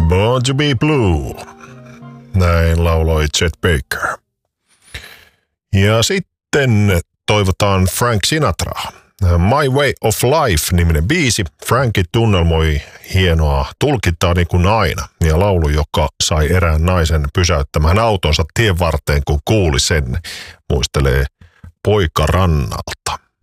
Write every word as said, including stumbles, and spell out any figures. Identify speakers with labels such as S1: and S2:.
S1: Born to be Blue. Näin lauloi Chet Baker. Ja sitten toivotaan Frank Sinatraa. My Way of Life-niminen biisi. Franki tunnelmoi hienoa tulkintaa niin kuin aina. Ja laulu, joka sai erään naisen pysäyttämään autonsa tien varteen, kun kuuli sen, muistelee poika rannalta.